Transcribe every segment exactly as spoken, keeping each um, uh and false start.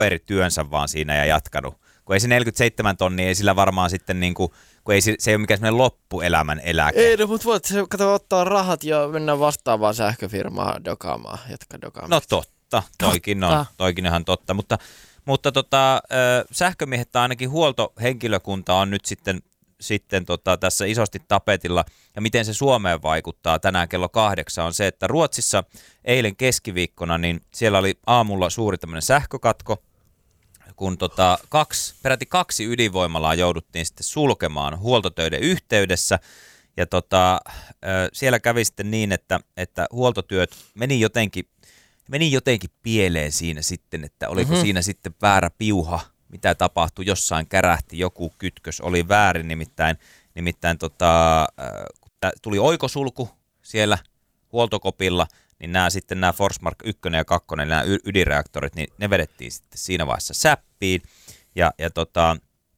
paperityönsä vaan siinä ja jatkanut. Kun ei se neljäkymmentäseitsemän tonnia, ei sillä varmaan sitten niinku, kun ei se, se ei ole mikään semmoinen loppuelämän eläke. Ei, no, mutta voit se, kato, ottaa rahat ja mennä vastaavaan sähköfirmaan dokaamaan, jatka dokaamaan. No totta, toikin on, toikin ihan totta, mutta, mutta tota, sähkömiehet tai ainakin huoltohenkilökunta on nyt sitten, sitten tota, tässä isosti tapetilla, ja miten se Suomeen vaikuttaa tänään kello kahdeksan on se, että Ruotsissa eilen keskiviikkona, niin siellä oli aamulla suuri tämmöinen sähkökatko, kun tota, kaksi, peräti kaksi ydinvoimalaa jouduttiin sitten sulkemaan huoltotöiden yhteydessä. Ja tota, siellä kävi sitten niin, että, että huoltotyöt meni jotenkin, meni jotenkin pieleen siinä sitten, että oliko mm-hmm. siinä sitten väärä piuha, mitä tapahtui, jossain kärähti, joku kytkös oli väärin, nimittäin, nimittäin tota, kun tuli oikosulku siellä huoltokopilla, niin nämä sitten nämä Forsmark yksi ja kaksi, nämä ydinreaktorit, niin ne vedettiin sitten siinä vaiheessa säppiin. Ja, ja tota,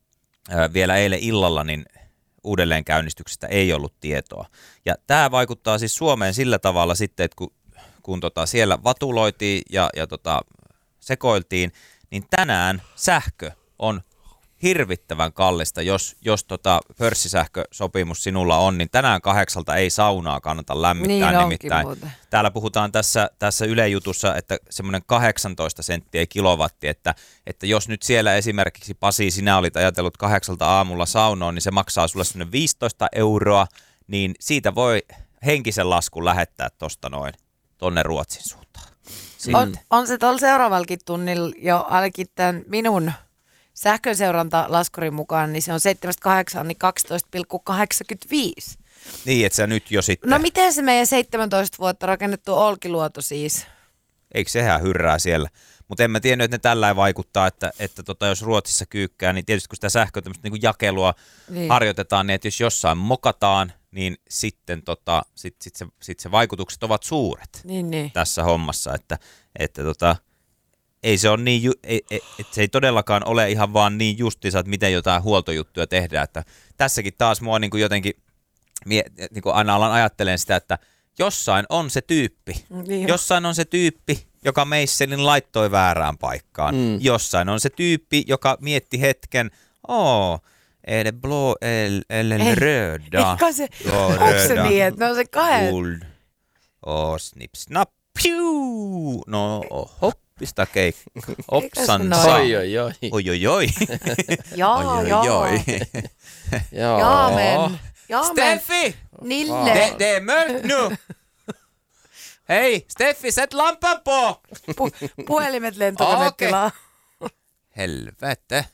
vielä eilen illalla niin uudelleenkäynnistyksestä ei ollut tietoa. Ja tämä vaikuttaa siis Suomeen sillä tavalla sitten, että kun, kun tota siellä vatuloitiin ja, ja tota sekoiltiin, niin tänään sähkö on hirvittävän kallista, jos, jos tota pörssisähkösopimus sinulla on, niin tänään kahdeksalta ei saunaa kannata lämmittää. Niin nimittäin. Täällä puhutaan tässä, tässä Yle Jutussa, että semmoinen kahdeksantoista senttiä kilowatti, että, että jos nyt siellä esimerkiksi Pasi, sinä olit ajatellut kahdeksalta aamulla saunoon, niin se maksaa sulle semmoinen viisitoista euroa, niin siitä voi henkisen laskun lähettää tosta noin tonne Ruotsin suuntaan. On, on se tuolla seuraavallakin tunnilla jo ainakin tämän minun sähkönseurantalaskurin mukaan, niin se on seitsemästä kahdeksaan, niin kaksitoista pilkku kahdeksankymmentäviisi. Niin, että sä nyt jo sitten... No miten se meidän seitsemäntoista vuotta rakennettu Olkiluoto siis? Eikö sehän hyrrää siellä? Mutta en mä tiennyt, että ne tällä vaikuttaa, että, että tota, jos Ruotsissa kyykkää, niin tietysti kun sitä sähköä tämmöistä niin jakelua niin harjoitetaan, niin että jos jossain mokataan, niin sitten tota, sit, sit se, sit se vaikutukset ovat suuret niin, niin. tässä hommassa, että, että tota, ei se, on niin, ei, ei, se ei todellakaan ole ihan vaan niin justiinsa, että miten jotain huoltojuttuja tehdään, että tässäkin taas mua niin kuin jotenkin, niin kuin aina alan ajattelen sitä, että jossain on se tyyppi, niin jossain on se tyyppi, joka meisselin laittoi väärään paikkaan, mm. jossain on se tyyppi, joka mietti hetken, oo, är det blå eller röda? Eikä se, onko se niin, että ne on se kahden? Guld, oh, snip, snap, piu, no hoppista keikka, opsan saa. Oi, oi, oi. Oi, oi, oi. Jaa, jaa. Jaamen. Steffi! Nille. Det, det är mörkt nu! Hei, Steffi, sätt lampan på! Pu- puhelimet lentokonetilaa. Okay. Helvete.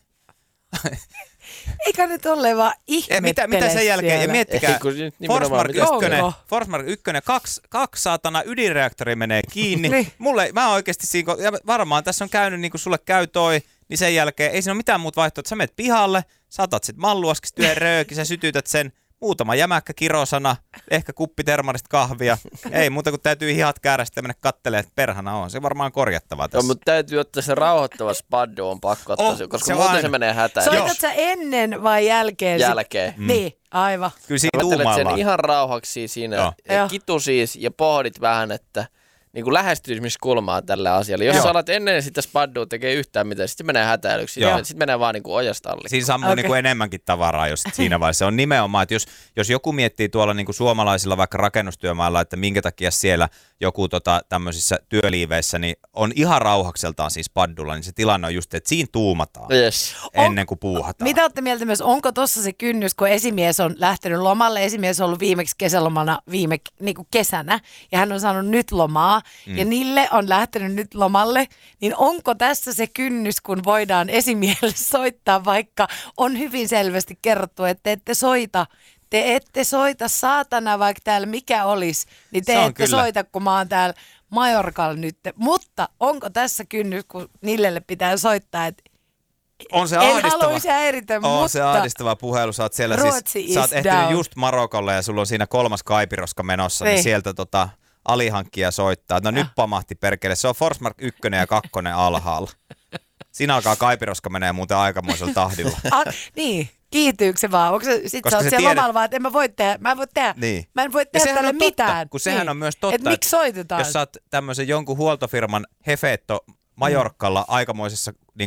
Eikä nyt olleen vaan ihmettele mitä, mitä sen jälkeen? siellä. Ja miettikää, Forsmark yksi, Forsmark yksi, kaksi, kaksi saatana ydinreaktori menee kiinni. Niin. Mulle, mä oikeasti siinä, ja varmaan tässä on käynyt niin kuin sulle käy toi, niin sen jälkeen ei siinä ole mitään muuta vaihtoehtoa. Sä menet pihalle, saatat sit malluaskista yhden röökin, sä sytytät sen, muutama jämäkkä kirosana, ehkä kuppi termarista kahvia. Ei muuta kuin täytyy hihat käärästä ja mennä kattelemaan, että perhana on. Se varmaan korjattavaa tässä. Joo, mutta täytyy ottaa se rauhoittava spaddu, on pakko ottaa oh, se, koska se muuten aina. Se menee hätään. Soitat sä ennen vai jälkeen? Jälkeen. Mm. Niin, aivan. Kyllä siinä tuumaillaan. tuumaillaan. Sen ihan rauhaksi siinä, ja kitu siis, ja pohdit vähän, että niin kuin lähestymiskulmaa tällä asialla. Jos sä alat ennen sitä spaddua tekee yhtään mitään, sitten menee hätäilyksi. Sitten menee vaan niin kuin ojasta alle. Siinä sammuu okay. niin kuin enemmänkin tavaraa jos siinä vaiheessa. Se on nimenomaan, että jos, jos joku miettii tuolla niin kuin suomalaisilla vaikka rakennustyömailla, että minkä takia siellä joku tota, tämmöisissä työliiveissä niin on ihan rauhakseltaan siis paddulla, niin se tilanne on just, että siinä tuumataan yes. ennen kuin puuhataan. Mitä olette mieltä myös, onko tuossa se kynnys, kun esimies on lähtenyt lomalle, esimies on ollut viimeksi kesälomana viime niin kuin kesänä, ja hän on saanut nyt lomaa, mm. ja Nille on lähtenyt nyt lomalle, niin onko tässä se kynnys, kun voidaan esimiehelle soittaa, vaikka on hyvin selvästi kerrottu, että te ette soita, te ette soita saatana, vaikka täällä mikä olisi, niin te ette kyllä. soita, kun mä oon täällä Majorkalla nyt. Mutta onko tässä kynnys, kun Nillelle pitää soittaa, että on se en ahdistava. haluaisi häiritä, on mutta se ahdistava puhelu. Sä oot siellä siis, sä oot ehtinyt just Marokolle ja sulla on siinä kolmas kaipiroska menossa, niin, niin sieltä tota alihankkija soittaa. No ja. Nyt pamahti perkele. Se on Forsmark yksi ja kaksi alhaalla. Siinä alkaa kaipiroska menee muuten aikamoisella tahdilla. A, niin, kiihtyykö se vaan? Onko se, sit Koska sä oot siellä tiedät... lomalla vaan, että en mä voi tehdä, mä en voi tehdä, niin. mä en voi tehdä tälle mitään. Kun sehän niin. on myös totta, että miksi soitetaan? Jos sä oot tämmöisen jonkun huoltofirman hefeetto Majorkalla mm. aikamoisessa niin